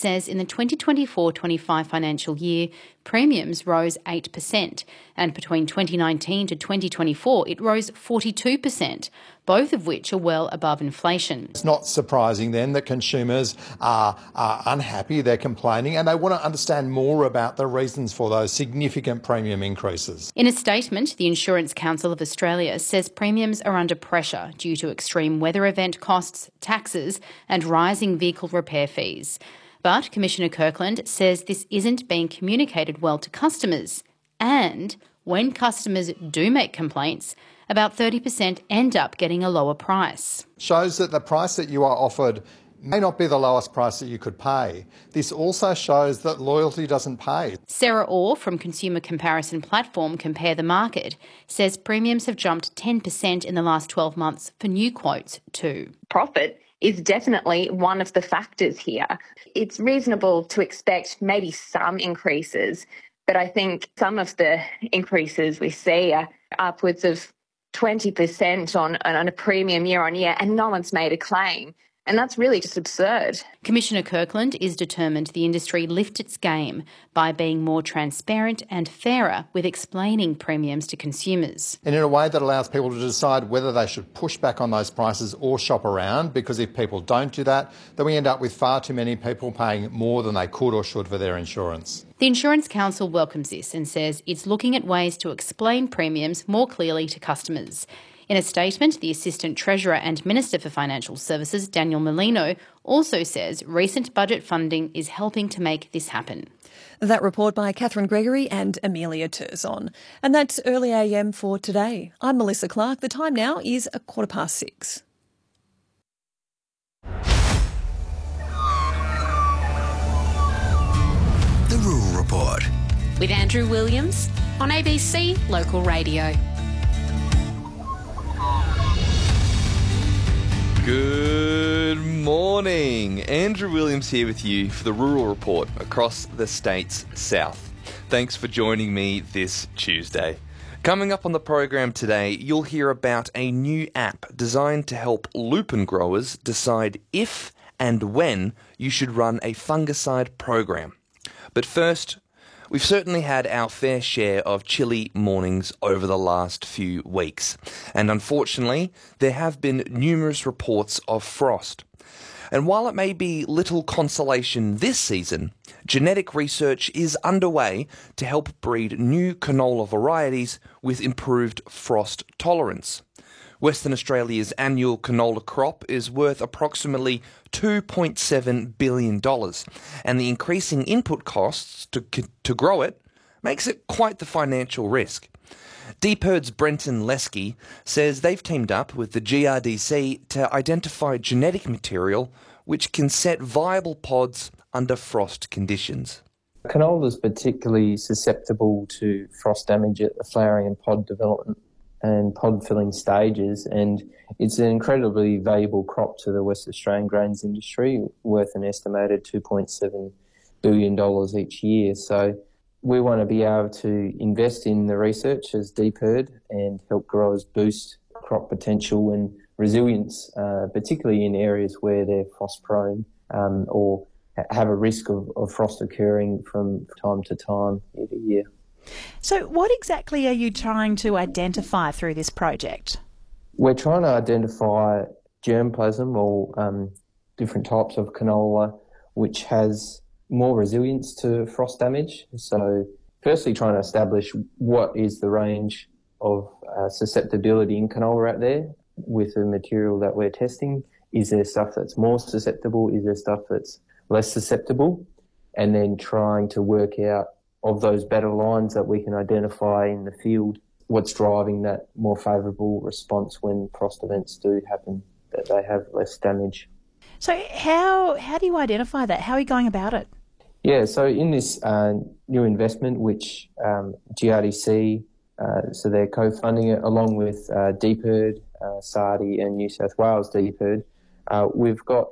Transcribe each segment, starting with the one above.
says in the 2024-25 financial year, premiums rose 8%, and between 2019 to 2024 it rose 42%, both of which are well above inflation. It's not surprising then that consumers are unhappy, they're complaining, and they want to understand more about the reasons for those significant premium increases. In a statement, the Insurance Council of Australia says premiums are under pressure due to extreme weather event costs, taxes and rising vehicle repair fees. But Commissioner Kirkland says this isn't being communicated well to customers, and when customers do make complaints, about 30% end up getting a lower price. Shows that the price that you are offered may not be the lowest price that you could pay. This also shows that loyalty doesn't pay. Sarah Orr from consumer comparison platform Compare the Market says premiums have jumped 10% in the last 12 months for new quotes too. Profit is definitely one of the factors here. It's reasonable to expect maybe some increases, but I think some of the increases we see are upwards of 20% on a premium year on year, and no one's made a claim. And that's really just absurd. Commissioner Kirkland is determined the industry lift its game by being more transparent and fairer with explaining premiums to consumers. And in a way that allows people to decide whether they should push back on those prices or shop around, because if people don't do that, then we end up with far too many people paying more than they could or should for their insurance. The Insurance Council welcomes this and says it's looking at ways to explain premiums more clearly to customers. In a statement, the Assistant Treasurer and Minister for Financial Services, Daniel Molino, also says recent budget funding is helping to make this happen. That report by Catherine Gregory and Amelia Turzon. And that's Early AM for today. I'm Melissa Clark. The time now is 6:15. The Rural Report with Andrew Williams on ABC Local Radio. Good morning. Andrew Williams here with you for the Rural Report across the state's south. Thanks for joining me this Tuesday. Coming up on the program today, you'll hear about a new app designed to help lupin growers decide if and when you should run a fungicide program. But first, we've certainly had our fair share of chilly mornings over the last few weeks, and unfortunately, there have been numerous reports of frost. And while it may be little consolation this season, genetic research is underway to help breed new canola varieties with improved frost tolerance. Western Australia's annual canola crop is worth approximately $2.7 billion, and the increasing input costs to grow it makes it quite the financial risk. DPIRD's Brenton Lesky says they've teamed up with the GRDC to identify genetic material which can set viable pods under frost conditions. Canola is particularly susceptible to frost damage at the flowering and pod development and pod filling stages, and it's an incredibly valuable crop to the West Australian grains industry, worth an estimated $2.7 billion each year. So we want to be able to invest in the research as DPIRD and help growers boost crop potential and resilience, particularly in areas where they're frost prone or have a risk of frost occurring from time to time year to year. So what exactly are you trying to identify through this project? We're trying to identify germplasm or different types of canola which has more resilience to frost damage. So firstly, trying to establish what is the range of susceptibility in canola out there with the material that we're testing. Is there stuff that's more susceptible? Is there stuff that's less susceptible? And then trying to work out of those better lines that we can identify in the field, what's driving that more favourable response when frost events do happen, that they have less damage. So how do you identify that? How are you going about it? Yeah, so in this new investment, which GRDC, so they're co-funding it along with DPIRD, SARDI and New South Wales DPIRD. We've got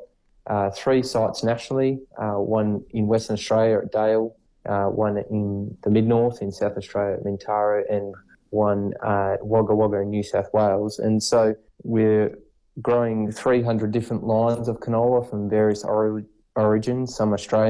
3 sites nationally, one in Western Australia at Dale, one in the mid-north in South Australia at Mintara, and one at Wagga Wagga in New South Wales. And so we're growing 300 different lines of canola from various origins, some Australian,